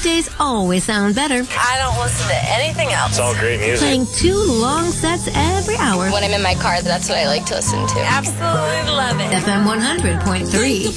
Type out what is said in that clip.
DJs always sound better. I don't listen to anything else. It's all great music. Playing 2 long sets every hour. When I'm in my car, that's what I like to listen to. Absolutely love it. FM 100.3.